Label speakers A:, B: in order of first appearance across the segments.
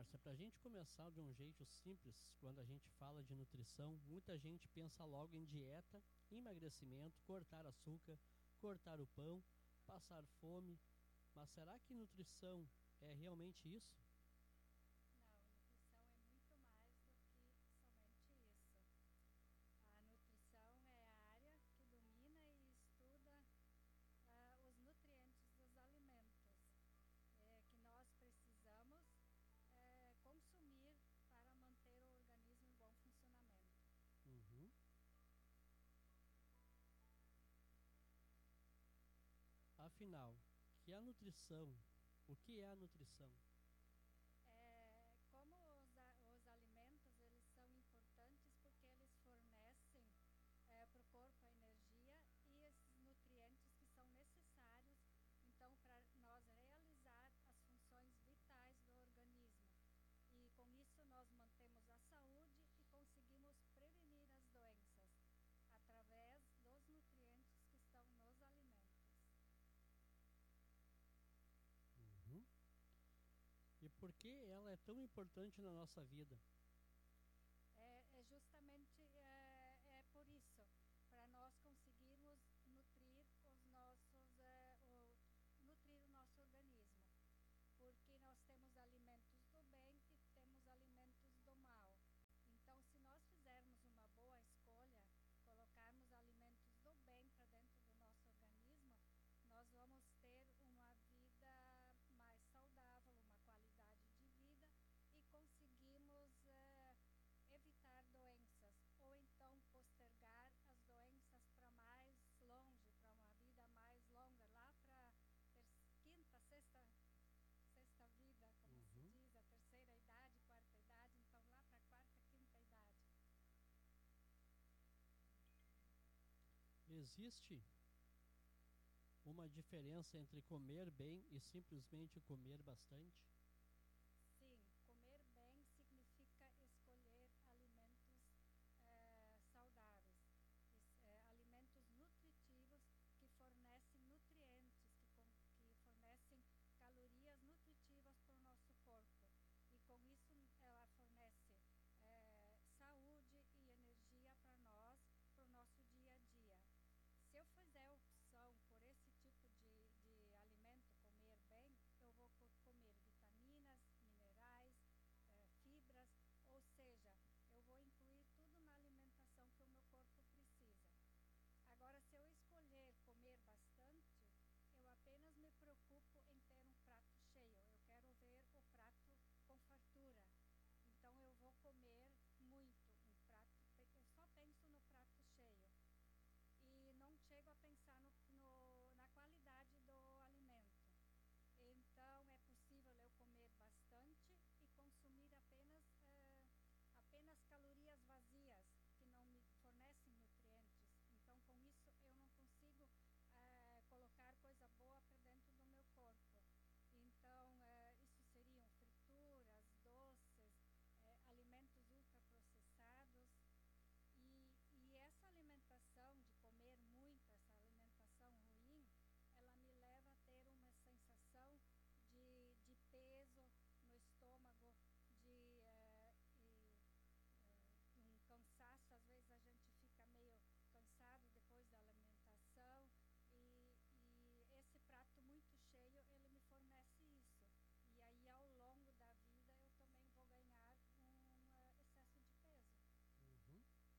A: Márcia, para a gente começar de um jeito simples, quando a gente fala de nutrição, muita gente pensa logo em dieta, emagrecimento, cortar açúcar, cortar o pão, passar fome. Mas será que nutrição é realmente isso?
B: Não, nutrição é muito mais do que somente isso. A nutrição é a área que domina e estuda os nutrientes dos alimentos que nós precisamos consumir para manter o organismo em bom funcionamento.
A: Uhum. Afinal, o que é a nutrição?
B: Como os alimentos eles são importantes porque eles fornecem para o corpo a energia e esses nutrientes que são necessários então para nós realizar as funções vitais do organismo. E com isso nós mantemos a saúde e conseguimos prevenir as doenças através dos nutrientes que estão nos alimentos.
A: Uhum. E por que ela é tão importante na nossa vida?
B: Justamente por isso, para nós conseguirmos nutrir nutrir o nosso organismo, porque nós temos alimentos do bem e temos alimentos do mal. Então, se nós fizermos uma boa escolha, colocarmos alimentos do bem para dentro do nosso organismo, nós vamos ter uma vida mais saudável, uma qualidade de vida e conseguimos evitar doenças ou então postergar as doenças para mais longe, para uma vida mais longa, lá para quinta, sexta vida, como se diz, a terceira idade, quarta idade, então lá para a quarta, quinta idade.
A: Existe uma diferença entre comer bem e simplesmente comer bastante?
B: Sim, comer bem significa escolher alimentos saudáveis, alimentos nutritivos que fornecem nutrientes, que fornecem calorias nutritivas para o nosso corpo. E com isso ela fornece saúde e energia para nós, para o nosso dia a dia. Se eu fizer opção por esse tipo de alimento, comer bem, eu vou comer vitaminas, minerais, fibras, ou seja, eu vou incluir tudo na alimentação que o meu corpo precisa. Agora, se eu escolher comer bastante, eu apenas me preocupo em ter um prato cheio. Eu quero ver o prato com fartura. Então, eu vou comer muito um prato. Eu só penso no prato cheio e não chego a pensar na qualidade do alimento. Então, é possível eu comer bastante e consumir apenas calorias vazias, que não me fornecem nutrientes. Então, com isso, eu não consigo colocar coisa boa para dentro do meu corpo. Então, isso seriam frituras, doces, alimentos ultraprocessados. E essa alimentação de comer muito, essa alimentação ruim, ela me leva a ter uma sensação de peso no estômago, de um cansaço. Às vezes a gente fica meio cansado depois da alimentação e esse prato muito cheio, ele me fornece isso. E aí ao longo da vida eu também vou ganhar um excesso de peso.
A: Uhum.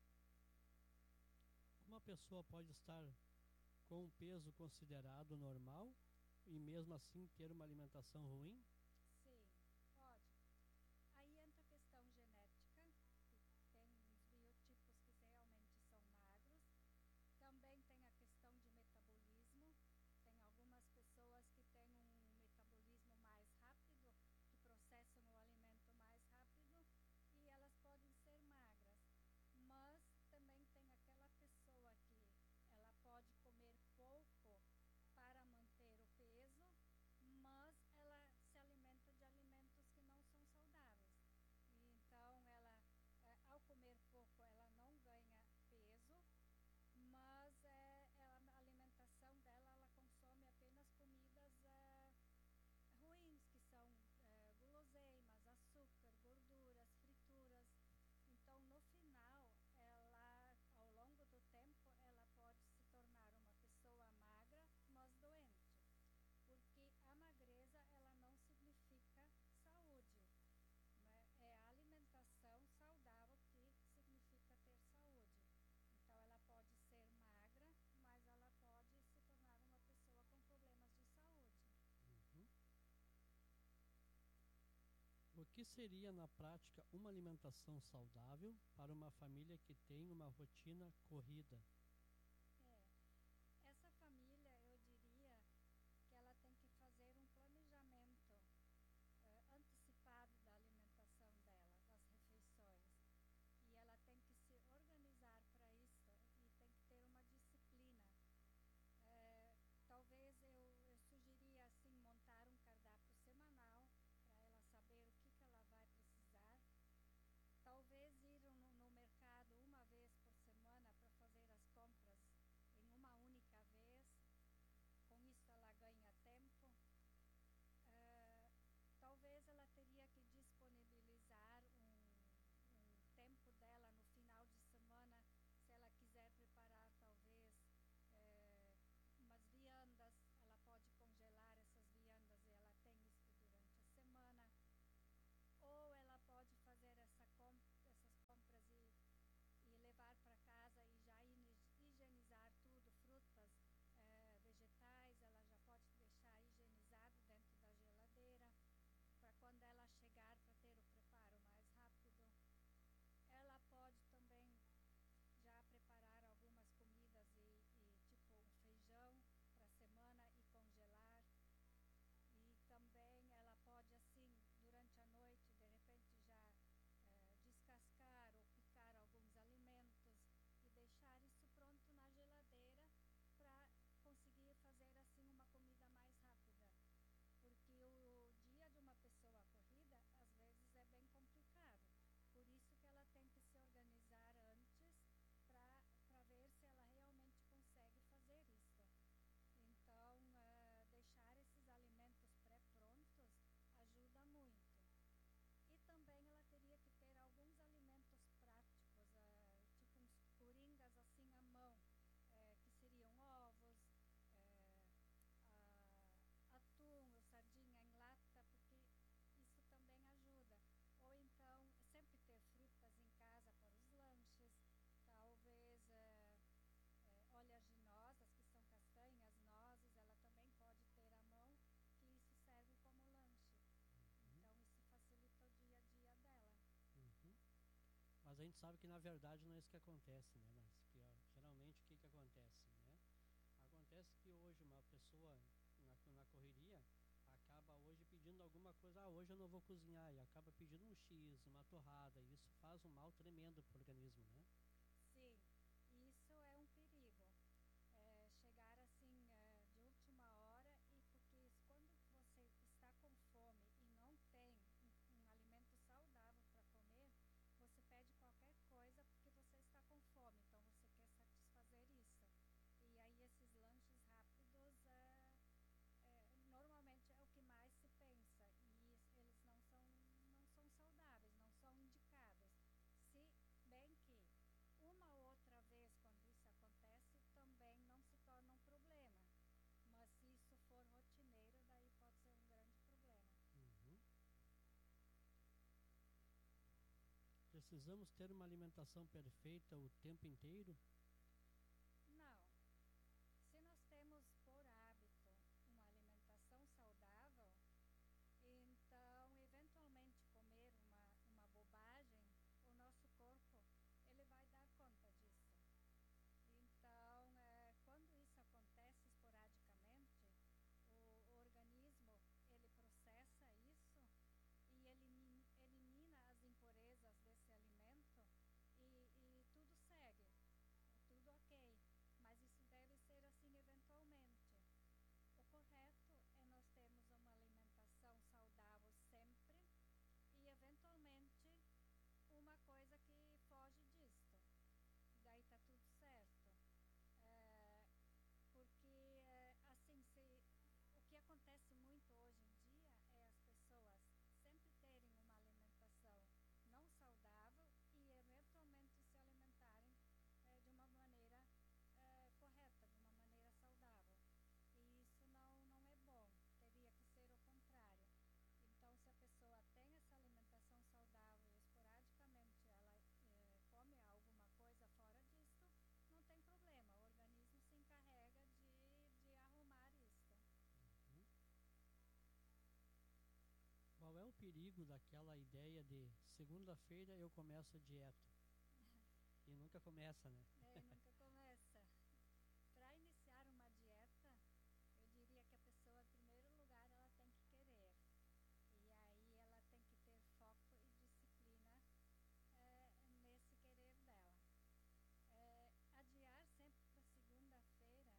A: Uma pessoa pode estar com um peso considerado normal e mesmo assim ter uma alimentação ruim?
B: Sim, pode. Aí entra a questão genética, que tem uns biotipos que realmente são magros. Também tem a questão de metabolismo. Tem algumas pessoas que têm um metabolismo mais rápido, que processam o alimento mais rápido e elas podem ser magras. Mas também tem aquela pessoa que ela pode comer pouco para manter o peso, mas ela se alimenta
A: que seria na prática uma alimentação saudável para uma família que tem uma rotina corrida?
B: Essa família, eu diria que ela tem que fazer um planejamento antecipado da alimentação dela, das refeições. E ela tem que se organizar para isso e tem que ter uma disciplina. Talvez eu sugeria assim montar um cardápio semanal para ela saber o que ela vai precisar. Talvez ir no mercado uma vez por semana para fazer as compras em uma única vez. Com isso ela ganha tempo. Talvez ela teria que disponibilizar um tempo dela no final de semana, se ela quiser preparar talvez umas viandas, ela pode congelar essas viandas e ela tem isso durante a semana. Ou ela pode fazer essas compras e levar para casa e já higienizar tudo, frutas, vegetais, ela já pode deixar higienizado dentro da geladeira, para quando ela chegar para ter o preparo mais rápido. Ela pode também já preparar algumas comidas e tipo um feijão para a semana e congelar. E também ela pode assim, durante a noite, de repente já descascar ou picar alguns alimentos e deixar isso pronto na geladeira para conseguir fazer assim uma comida mais rápida. Porque o dia de uma pessoa corrida, às vezes, é bem complicado. Por isso que ela tem que se organizar antes para ver se ela realmente consegue fazer isso. Então, deixar esses alimentos pré-prontos ajuda muito. E também ela teria que ter alguns alimentos práticos, tipo uns coringas assim à mão, que seriam ovos, atum ou sardinha em lata, porque isso também ajuda. Ou então, sempre ter frutas em casa para os lanches, talvez oleaginosas, que são castanhas, nozes, ela também pode ter à mão, que isso serve como lanche. Então, isso facilita o dia a dia dela.
A: Mas a gente sabe que na verdade não é isso que acontece, né? Mas que geralmente o que acontece, né? Acontece que hoje uma pessoa na correria acaba hoje pedindo alguma coisa, hoje eu não vou cozinhar, e acaba pedindo um X, uma torrada, e isso faz um mal tremendo para o organismo, né?
B: Sim, isso é um perigo. Chegar assim de última hora, e porque quando você está com fome e não tem um alimento saudável para comer, você pede qualquer coisa porque você está com fome, então você quer satisfazer isso. E aí esses lanches rápidos normalmente é o que mais se pensa, e eles não são saudáveis, não são indicados. Se bem que uma ou outra vez, quando isso acontece, também não se torna um problema. Mas se isso for rotineiro, daí pode ser um grande problema.
A: Precisamos ter uma alimentação perfeita o tempo inteiro?
B: Não. Se nós temos por hábito uma alimentação saudável, então, eventualmente, comer uma bobagem, o nosso corpo ele vai dar conta disso. Então, quando isso acontece esporadicamente, o organismo ele processa isso e elimina as impurezas desse alimento, e tudo segue.
A: perigo daquela ideia de segunda-feira eu começo a dieta e nunca começa, né?
B: Nunca começa. Para iniciar uma dieta, eu diria que a pessoa, em primeiro lugar, ela tem que querer. E aí ela tem que ter foco e disciplina nesse querer dela. Adiar sempre para segunda-feira,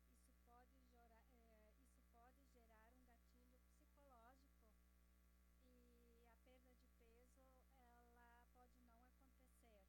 B: isso pode gerar um gatilho psicológico e a perda de peso ela pode não acontecer.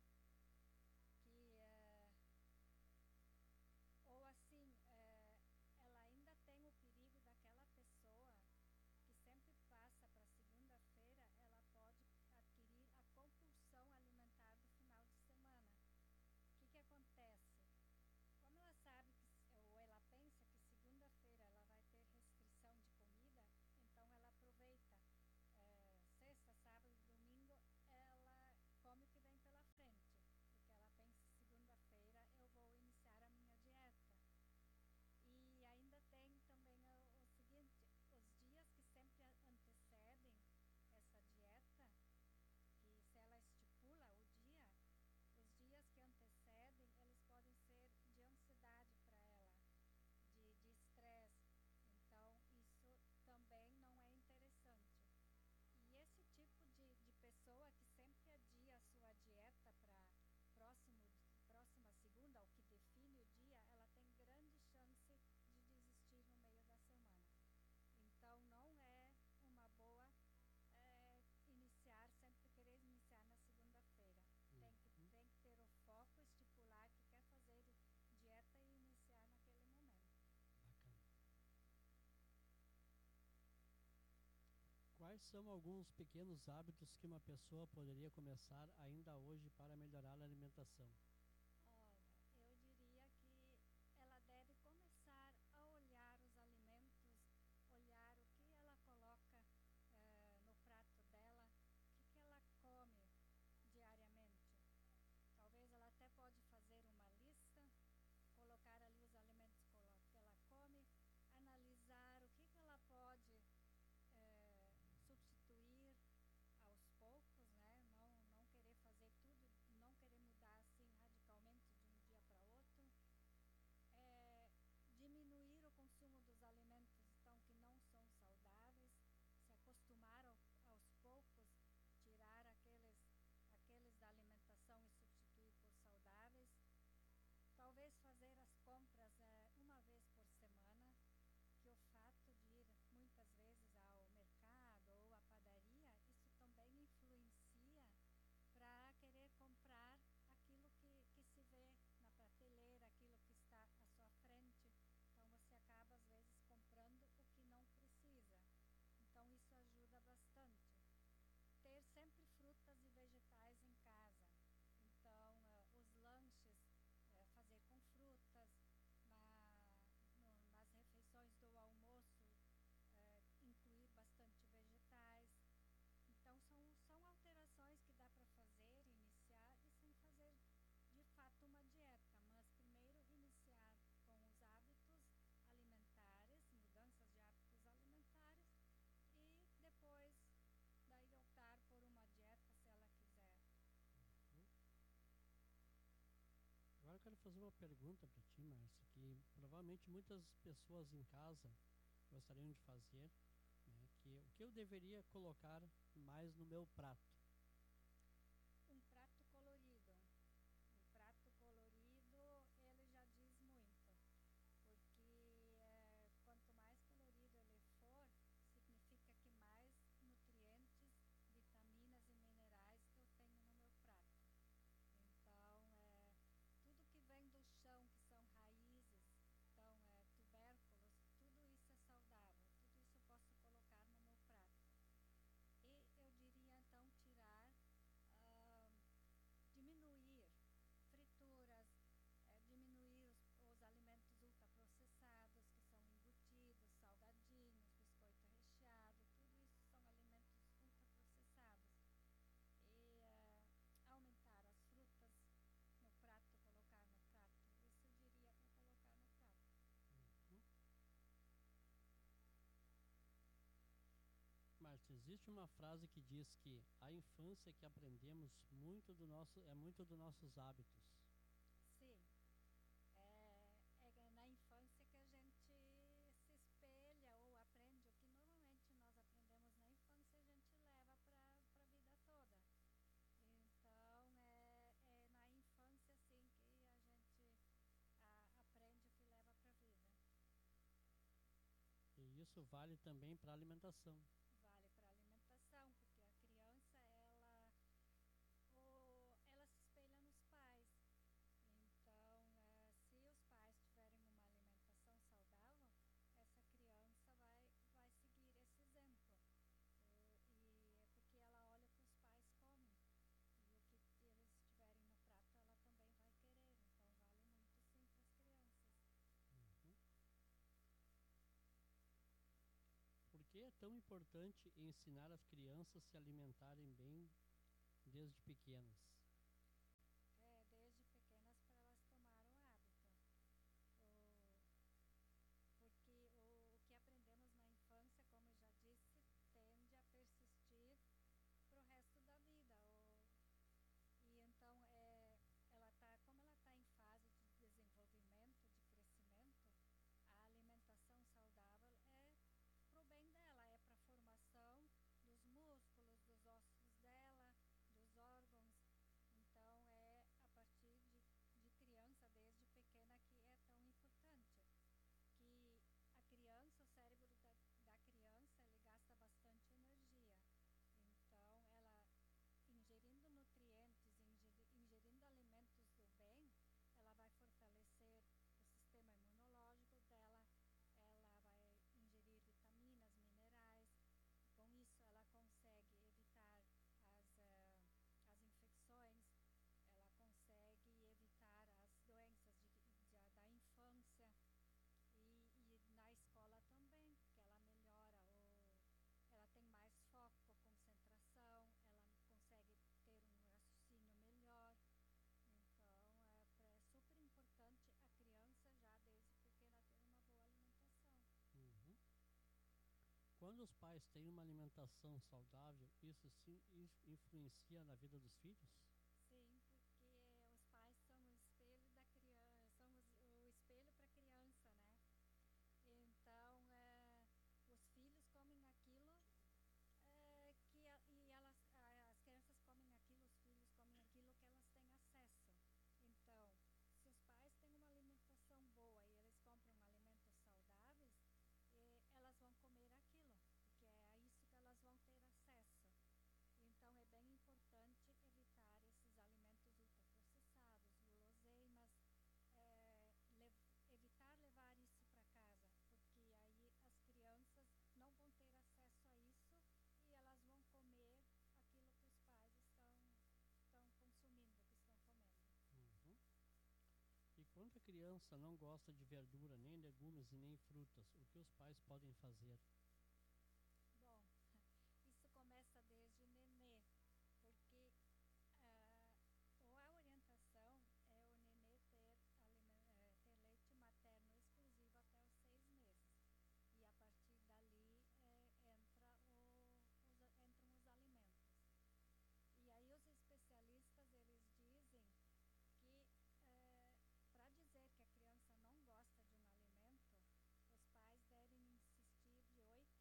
B: Ou assim, ela ainda tem o perigo daquela pessoa que sempre passa para segunda-feira, ela pode adquirir a compulsão alimentar do final de semana. O que acontece? Como ela sabe ou ela pensa que segunda-feira ela vai ter restrição de comida, então ela aproveita sexta, sábado e domingo, ela come o que vem pela frente, porque ela pensa segunda-feira eu vou iniciar a minha dieta. E ainda tem também o seguinte, os dias que sempre antecedem essa dieta, que se ela estipula o dia, os dias que antecedem, eles podem ser de ansiedade para ela, de estresse. Então, isso também não é interessante. E esse tipo de pessoa que sempre adia a sua dieta para próxima segunda, o que define o dia, ela tem grande chance de desistir no meio da semana. Então, não é uma boa sempre querer iniciar na segunda-feira. Tem que ter o foco, estipular que quer fazer dieta e iniciar naquele momento.
A: Bacana. Quais são alguns pequenos hábitos que uma pessoa poderia começar ainda hoje para melhorar a alimentação?
B: Olha, eu diria que ela deve começar a olhar os alimentos, olhar o que ela coloca no prato dela, o que ela come diariamente. Talvez ela até pode fazer uma lista, colocar ali os alimentos que ela come, analisar o que ela pode substituir aos poucos, né? Não querer fazer tudo, não querer mudar assim radicalmente de um dia para outro. Diminuir o consumo dos alimentos então, que não são saudáveis, se acostumar aos poucos, tirar aqueles da alimentação e substituir por saudáveis. Talvez fazer as compras uma vez por semana, que o fato de ir muitas vezes ao mercado ou à padaria, isso também influencia para querer comprar aquilo que se vê na prateleira, aquilo que está à sua frente. Então você acaba às vezes comprando o que não precisa. Então isso ajuda bastante. Ter sempre frutas e vegetais em casa. Então os lanches, fazer com frutas, nas refeições do almoço, incluir bastante vegetais. Então são alterações que dá para fazer, iniciar e sem fazer de fato uma dieta, mas primeiro iniciar com os hábitos alimentares, mudanças de hábitos alimentares e depois daí optar por uma dieta se ela quiser.
A: Agora eu quero fazer uma pergunta para ti, Márcia, que provavelmente muitas pessoas em casa gostariam de fazer, né, que o que eu deveria colocar mais no meu prato?
B: Um prato colorido. Um prato colorido, ele já diz muito, porque quanto mais colorido ele for, significa que mais nutrientes, vitaminas e minerais eu tenho no meu prato. Então, tudo que vem do chão, que são raízes, então, tubérculos, tudo isso é saudável, tudo isso eu posso colocar no meu prato. E eu diria, então, tirar
A: Existe uma frase que diz que a infância que aprendemos muito dos nossos hábitos.
B: Sim, é na infância que a gente se espelha ou aprende o que normalmente nós aprendemos na infância, a gente leva para a vida toda. Então, é na infância, sim, que a gente aprende o que leva para a vida.
A: E isso vale também para a alimentação.
B: Vale para a alimentação, porque a criança, ela se espelha nos pais. Então, se os pais tiverem uma alimentação saudável, essa criança vai seguir esse exemplo. E é porque ela olha o que os pais comem. E o que eles tiverem no prato, ela também vai querer. Então, vale muito, sim, para as crianças.
A: Uhum. Por que é tão importante ensinar as crianças a se alimentarem bem desde pequenas?
B: Desde pequenas para elas tomarem o hábito. O, porque o que aprendemos na infância, como eu já disse, tende a persistir para o resto da vida. E então, como ela está em fase de desenvolvimento, de crescimento, a alimentação saudável é para o bem dela, é para a formação dos músculos, dos ossos dela, dos órgãos. Então, é a partir de criança, desde pequena, que é tão importante. Que a criança, o cérebro da criança, ele gasta bastante energia. Então, ela ingerindo nutrientes, ingerindo alimentos do bem, ela vai fortalecer o sistema imunológico dela, ela vai ingerir vitaminas, minerais. Com isso, ela consegue evitar as infecções, ela consegue evitar as doenças da infância. E na escola também, porque ela melhora, ela tem mais foco, concentração, ela consegue ter um raciocínio melhor. Então, é super importante a criança, já desde pequena, ter uma boa alimentação.
A: Uhum. Quando os pais têm uma alimentação saudável, isso sim influencia na vida dos filhos?
B: Sim, porque os pais são o espelho da criança, são o espelho para a criança, né? Então, os filhos comem aquilo as crianças comem aquilo, os filhos comem aquilo que elas têm acesso. Então, se os pais têm uma alimentação boa e eles compram alimentos saudáveis, elas vão comer aquilo, porque é a isso que elas vão ter acesso. Então, é bem importante evitar esses alimentos ultraprocessados, guloseimas, evitar levar isso para casa, porque aí as crianças não vão ter acesso a isso e elas vão comer aquilo que os pais estão consumindo, que estão comendo.
A: Uhum. E quando a criança não gosta de verdura, nem legumes e nem frutas, o que os pais podem fazer?
B: Bom, isso começa desde nenê, porque a orientação é o nenê ter leite materno exclusivo até os 6 meses. E a partir dali entram os alimentos. E aí os especialistas, eles dizem que para dizer que a criança não gosta de um alimento, os pais devem insistir de 8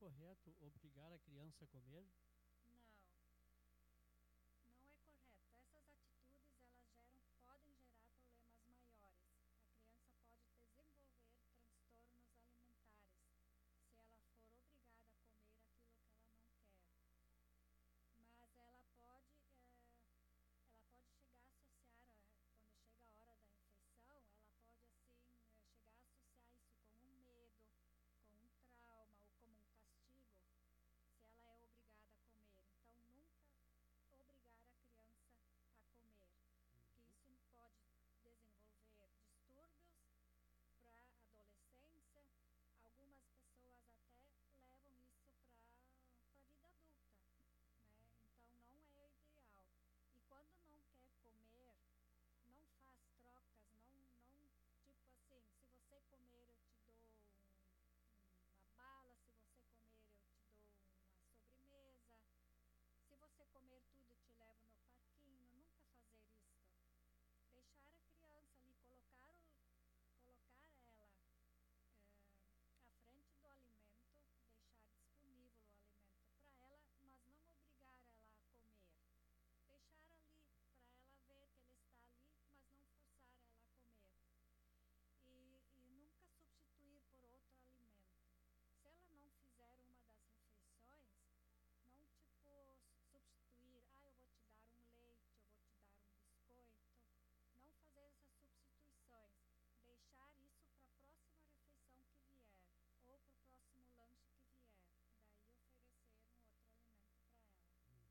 A: correto obrigar a criança a comer?
B: Não, não é correto. Essas atitudes elas podem gerar problemas maiores. A criança pode desenvolver transtornos alimentares se ela for obrigada a comer aquilo que ela não quer. Mas ela pode chegar a associar, quando chega a hora da refeição, ela pode assim chegar a associar isso com um medo, com um trauma ou como um castigo, se ela é obrigada a comer. Então, nunca obrigar a criança a comer, que isso pode desenvolver distúrbios para a adolescência. Algumas pessoas até levam isso para a vida adulta, né? Então, não é o ideal. E quando não quer comer, não faz trocas, não tipo assim, se você comer eu te dou uma bala, se você comer eu te dou uma sobremesa, se você comer tudo eu te levo no parquinho. Nunca fazer isso. Deixar a criança ali, colocar ela à frente do alimento, deixar disponível o alimento para ela, mas não obrigar ela a comer. Deixar ali para ela ver que ele está ali, mas não forçar ela a comer. E nunca substituir por outro alimento. Se ela não fizer uma das refeições, não tipo substituir, eu vou te dar um leite, eu vou te dar um biscoito. Não fazer essas substituições. Deixar isso para a próxima refeição que vier, ou para o próximo lanche que vier. Daí oferecer um outro alimento para ela.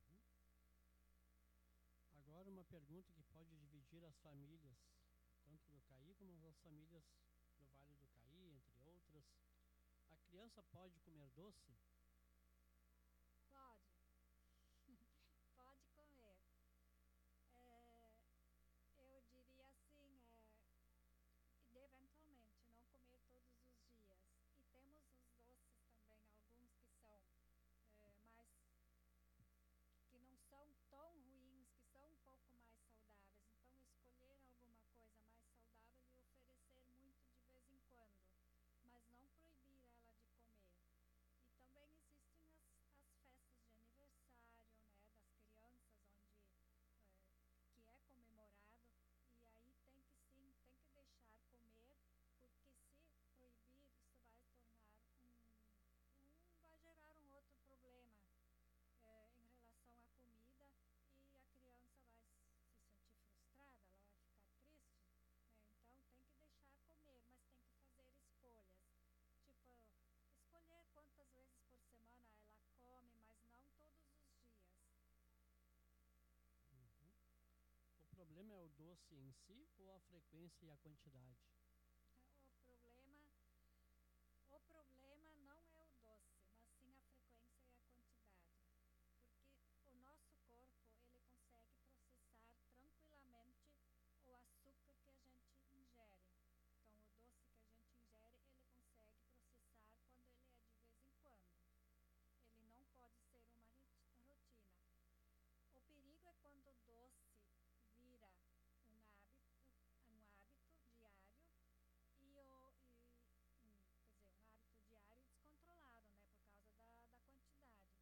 A: Agora uma pergunta que pode dividir as famílias, tanto do Caí como as famílias do Vale do Caí, entre outras. A criança pode comer doce?
B: Pode. Pode comer. Eu diria assim, eventualmente, não comer todos os dias. E temos os doces também, alguns que são mais, que não são tão ruins, que são um pouco mais saudáveis. Então, escolher alguma coisa mais saudável e oferecer muito de vez em quando, mas não proibir ela de comer. E também existem as festas de aniversário, né, das crianças, onde que é comemorado, e aí tem que deixar comer, porque se proibir, isso vai tornar vai gerar um outro problema em relação à comida, e a criança vai se sentir frustrada, ela vai ficar triste, né? Então tem que deixar comer, mas tem que fazer escolhas, tipo escolher quantas vezes por semana ela come, mas não todos os dias.
A: O problema é o doce em si ou a frequência e a quantidade?
B: O problema não é o doce, mas sim a frequência e a quantidade. Porque o nosso corpo, ele consegue processar tranquilamente o açúcar que a gente ingere. Então, o doce que a gente ingere, ele consegue processar quando ele é de vez em quando. Ele não pode ser uma rotina. O perigo é quando o doce vira um hábito diário quer dizer, um hábito diário descontrolado, né, por causa da quantidade.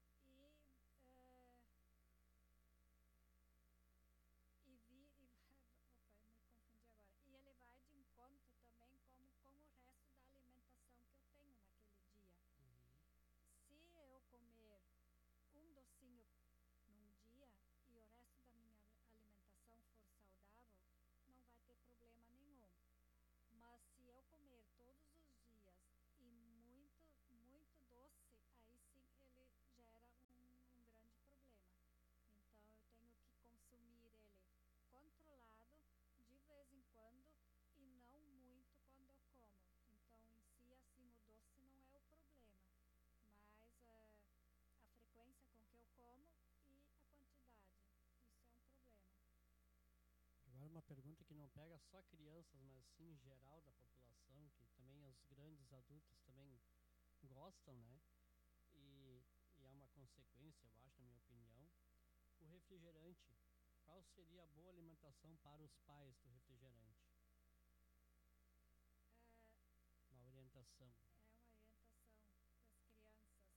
B: Opa, me confundi agora. E ele vai de encontro também com o resto da alimentação que eu tenho naquele dia. Se eu comer um docinho num dia e o resto da minha alimentação for saudável, não vai ter problema nenhum. Mas se eu comer todos os dias e muito, muito doce, aí sim ele gera um grande problema. Então eu tenho que consumir ele controlado, de vez em quando, e não muito quando eu como. Então em si, assim, o doce não é o problema, mas a frequência com que eu como e a quantidade, isso é um problema.
A: Agora uma pergunta que não pega só crianças, mas sim em geral da população, que também os grandes adultos também gostam, né? E é uma consequência, eu acho, na minha opinião. O refrigerante, qual seria a boa alimentação para os pais do refrigerante? Uma orientação.
B: É uma orientação para as crianças.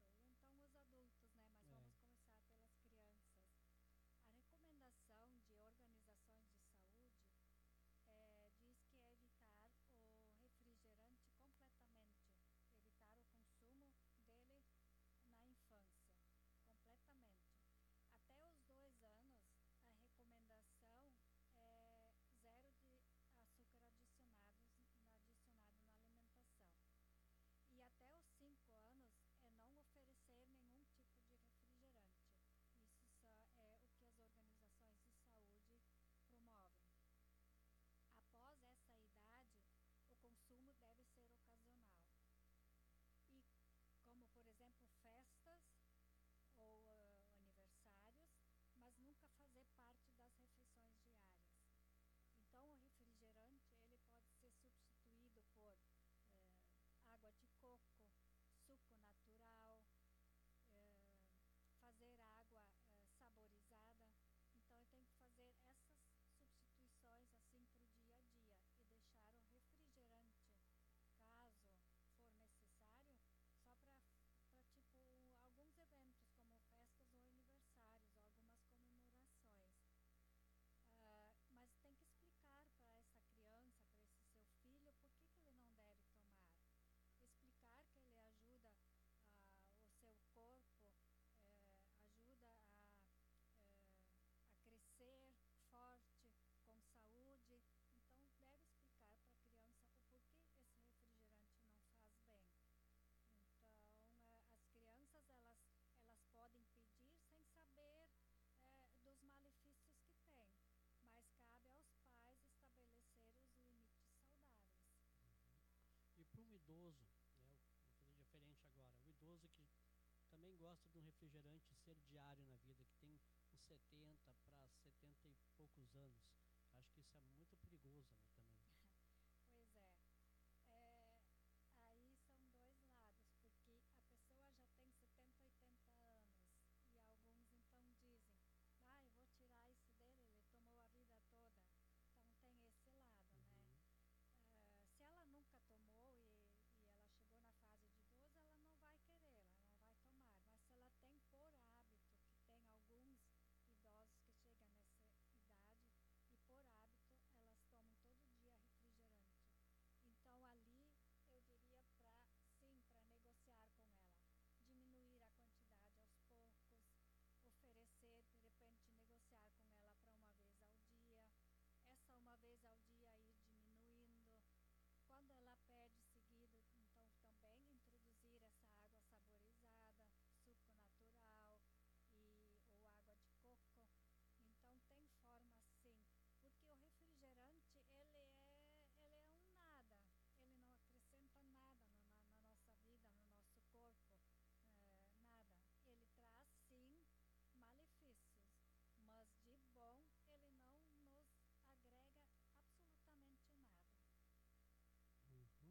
A: gosta de um refrigerante ser diário na vida, que tem uns 70 para 70 e poucos anos. Acho que isso é muito perigoso, né, também.
B: Pois é. É, aí são dois lados, porque a pessoa já tem 70, 80 anos e alguns então dizem, eu vou tirar isso dele, ele tomou a vida toda. Então tem esse lado, né?
A: Uhum.
B: Se ela nunca tomou e ela chegou na fase de idoso, ela não vai querer, ela não vai tomar. Mas se ela tem por hábito, que tem alguns idosos que chegam nessa idade e por hábito elas tomam todo dia refrigerante. Então ali eu diria para sim, para negociar com ela, diminuir a quantidade aos poucos, oferecer, de repente negociar com ela para uma vez ao dia, essa uma vez ao dia ir diminuindo. Quando ela pede seguido, então também introduzir essa água saborizada, suco natural ou água de coco. Então tem forma sim, porque o refrigerante ele é um nada, ele não acrescenta nada na nossa vida, no nosso corpo, nada. Ele traz sim malefícios, mas de bom ele não nos agrega absolutamente nada.
A: Uhum.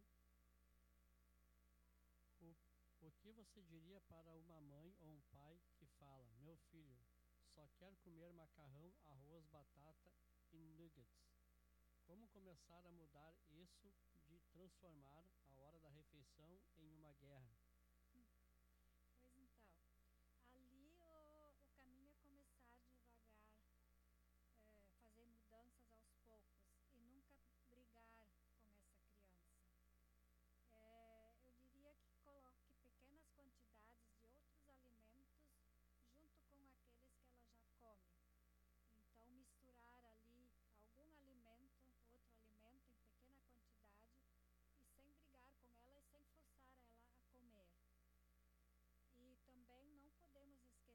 A: O, o que você diria para uma mãe ou um pai que fala, meu filho só quer comer macarrão, arroz, batata e nuggets? Como começar a mudar isso de transformar